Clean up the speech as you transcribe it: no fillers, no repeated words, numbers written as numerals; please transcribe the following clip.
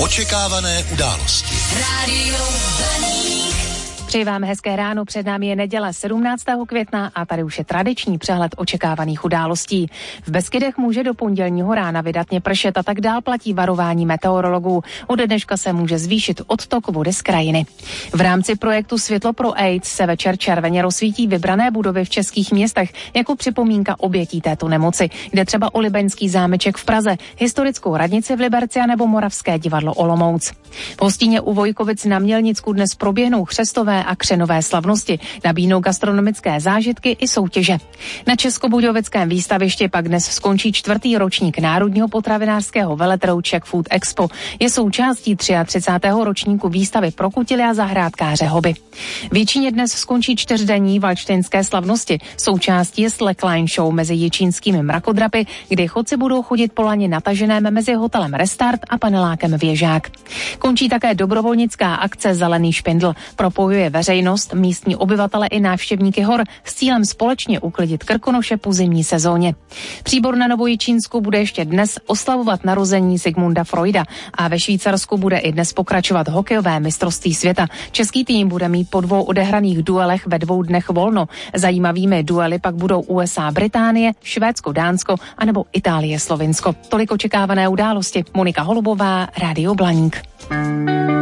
Očekávané události. Rádio Blaník. Přeji vám hezké ráno, před námi je neděle 17. května a tady už je tradiční přehled očekávaných událostí. V Beskydech může do pondělního rána vydatně pršet a tak dál platí varování meteorologů. Od dneška se může zvýšit odtok vody z krajiny. V rámci projektu Světlo pro AIDS se večer červeně rozsvítí vybrané budovy v českých městech jako připomínka obětí této nemoci. Jde třeba o Libeňský zámeček v Praze, historickou radnici v Liberci a nebo Moravské divadlo Olomouc. V hostině u Vojkovic na Mělnicku dnes proběhnou chřestové a křenové slavnosti, nabídnou gastronomické zážitky i soutěže. Na Českobudějovickém výstavišti pak dnes skončí 4. ročník Národního potravinářského veletrhu Czech Food Expo. Je součástí 33. ročníku výstavy pro kutily a zahrádkáře hobby. V Jičíně dnes skončí 4denní valštejnské slavnosti. Součástí je slackline show mezi jičínskými mrakodrapy, kdy chodci budou chodit po lani nataženém mezi hotelem Restart a panelákem Věžák. Končí také dobrovolnická akce Zelený špindl. Propojuje veřejnost, místní obyvatele i návštěvníky hor s cílem společně uklidit Krkonoše po zimní sezóně. Příbor na Novojičínsku bude ještě dnes oslavovat narození Sigmunda Freuda a ve Švýcarsku bude i dnes pokračovat hokejové mistrovství světa. Český tým bude mít po 2 odehraných duelech ve 2 dnech volno. Zajímavými duely pak budou USA Británie, Švédsko Dánsko anebo Itálie Slovinsko. Tolik očekávané události. Monika Holubová, Rádio Blaník.